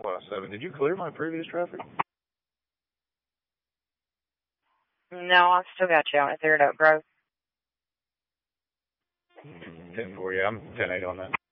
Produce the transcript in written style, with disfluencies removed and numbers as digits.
107. Did you clear my previous traffic? No, I've still got you on a 3rd Oak Grove. 10-4, yeah, I'm 10-8 on that.